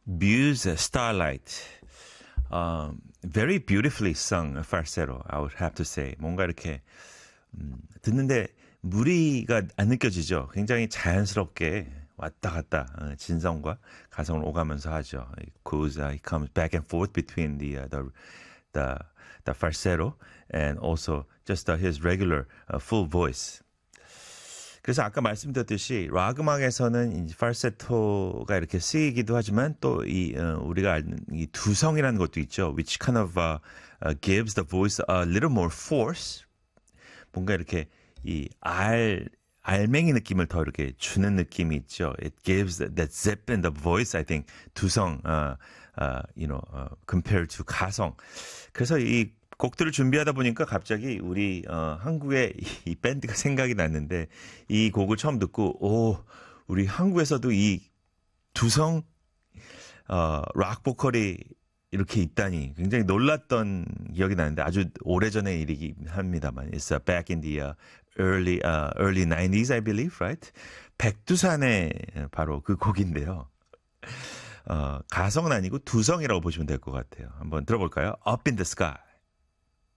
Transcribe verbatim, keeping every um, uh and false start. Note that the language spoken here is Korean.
Muse Starlight. Um, very beautifully sung falsetto, I would have to say. 뭔가 이렇게 음, 듣는데 무리가 안 느껴지죠. 굉장히 자연스럽게 왔다 갔다 어, 진성과 가성을 오가면서 하죠. It goes, uh, it comes back and forth between the uh, the the the falsetto and also just uh, his regular uh, full voice. 그래서 아까 말씀드렸듯이 락 음악에서는 이 falsetto가 이렇게 쓰이기도 하지만 또 이 어, 우리가 아는 이 두성이라는 것도 있죠. Which kind of uh, uh, gives the voice a little more force. 뭔가 이렇게 이 알, 알맹이 느낌을 더 이렇게 주는 느낌이 있죠. It gives that zip in the voice, I think, 두성, uh, uh, you know, uh, compared to 가성. 그래서 이 곡들을 준비하다 보니까 갑자기 우리 어, 한국의 이 밴드가 생각이 났는데 이 곡을 처음 듣고 오, 우리 한국에서도 이 두성 어, 락 보컬이 이렇게 있다니 굉장히 놀랐던 기억이 나는데 아주 오래전의 일이긴 합니다만 it's uh, back in the uh, early uh, early nineties I believe, right? 백두산의 바로 그 곡인데요. 어, 가성은 아니고 두성이라고 보시면 될 것 같아요. 한번 들어볼까요? Up in the Sky.